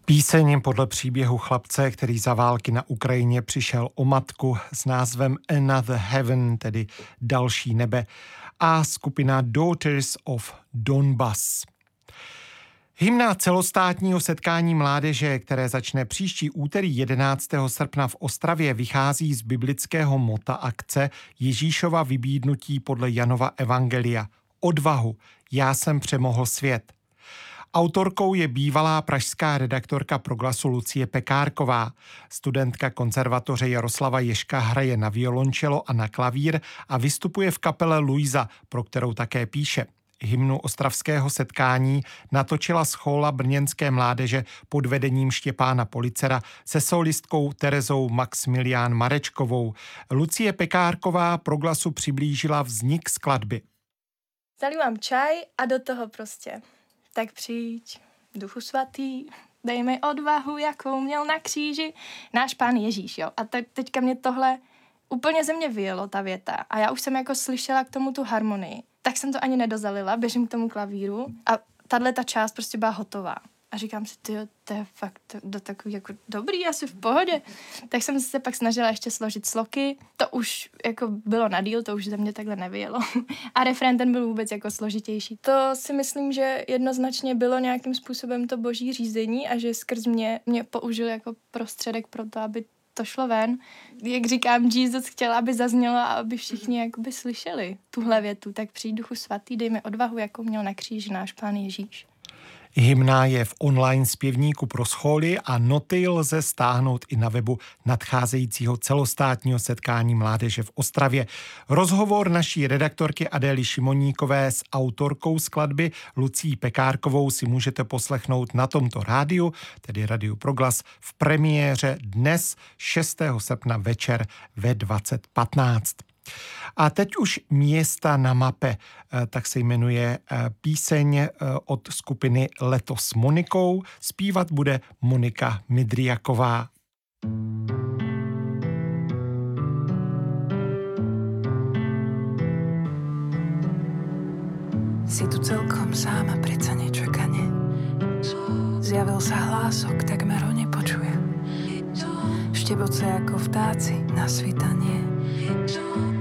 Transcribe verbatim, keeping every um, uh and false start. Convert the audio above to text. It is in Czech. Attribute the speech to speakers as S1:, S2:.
S1: Píseň podle příběhu chlapce, který za války na Ukrajině přišel o matku s názvem Another Heaven, tedy Další nebe, a skupina Daughters of Donbas. Hymna celostátního setkání mládeže, které začne příští úterý jedenáctého srpna v Ostravě, vychází z biblického mota akce Ježíšova vybídnutí podle Janova evangelia. Odvahu, já jsem přemohl svět. Autorkou je bývalá pražská redaktorka Proglasu Lucie Pekárková. Studentka konzervatoře Jaroslava Ježka hraje na violončelo a na klavír a vystupuje v kapele Luisa, pro kterou také píše. Hymnu ostravského setkání natočila schola brněnské mládeže pod vedením Štěpána Policera se solistkou Terezou Maxmilián Marečkovou. Lucie Pekárková Proglasu přiblížila vznik skladby.
S2: Zalívám čaj a do toho prostě. Tak přijď, Duchu svatý, dej mi odvahu, jakou měl na kříži náš Pán Ježíš, jo. A te- teďka mě tohle úplně ze mě vyjelo, ta věta. A já už jsem jako slyšela k tomu tu harmonii. Tak jsem to ani nedozalila, běžím k tomu klavíru a tahle ta část prostě byla hotová. A říkám si, tyjo, to je fakt do takový jako dobrý, asi v pohodě. Tak jsem se pak snažila ještě složit sloky. To už jako bylo na díl, to už ze mě takhle nevyjelo. A refrén ten byl vůbec jako složitější. To si myslím, že jednoznačně bylo nějakým způsobem to boží řízení a že skrz mě, mě použil jako prostředek pro to, aby to šlo ven. Jak říkám, Jesus chtěl, aby zaznělo a aby všichni jakoby slyšeli tuhle větu. Tak přijď, Duchu svatý, dej mi odvahu, jakou měl na kříži náš Pán Ježíš.
S1: Hymna je v online zpěvníku pro scholy a noty lze stáhnout i na webu nadcházejícího celostátního setkání mládeže v Ostravě. Rozhovor naší redaktorky Adély Šimoníkové s autorkou skladby Lucí Pekárkovou si můžete poslechnout na tomto rádiu, tedy Rádiu Proglas, v premiéře dnes šestého srpna večer ve dvacet patnáct. A teď už Města na mape, tak se jmenuje píseň od skupiny Leto s Monikou. Zpívat bude Monika Midriaková.
S3: Si tu celkom sama, predsa nečakane. Zjavil sa hlások, takmer ho nepočujem. Šteboce ako vtáci na svitanie.